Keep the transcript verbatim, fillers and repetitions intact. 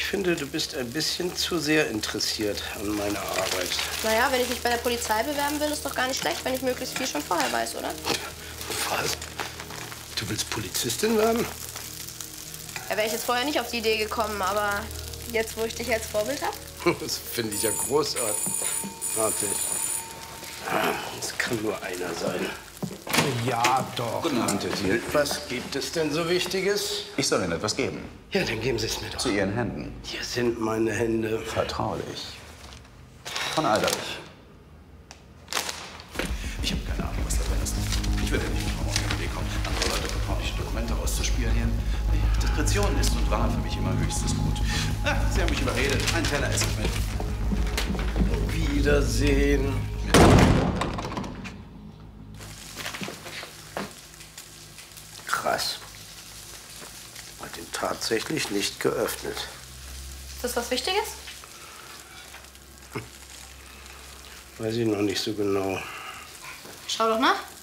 finde, du bist ein bisschen zu sehr interessiert an meiner Arbeit. Naja, wenn ich mich bei der Polizei bewerben will, ist doch gar nicht schlecht, wenn ich möglichst viel schon vorher weiß, oder? Was? Du willst Polizistin werden? Da wäre ich jetzt vorher nicht auf die Idee gekommen, aber jetzt, wo ich dich als Vorbild habe? Das finde ich ja großartig. Es kann nur einer sein. Ja, doch. Guten Abend, Herr Thiel. Was gibt es denn so Wichtiges? Ich soll Ihnen etwas geben. Ja, dann geben Sie es mir doch. Zu Ihren Händen. Hier sind meine Hände. Vertraulich. Von Alderich. Ich habe keine Ahnung, was da drin ist. Ich werde nicht mit Frau Morgen in die Idee kommen, andere Leute vertrauliche Dokumente auszuspionieren. Diskretion ist und war für mich immer höchstes Gut. Ah, Sie haben mich überredet. Ein Teller esse ich mit. Wiedersehen. Krass. Hat ihn tatsächlich nicht geöffnet. Ist das was Wichtiges? Weiß ich noch nicht so genau. Schau doch nach.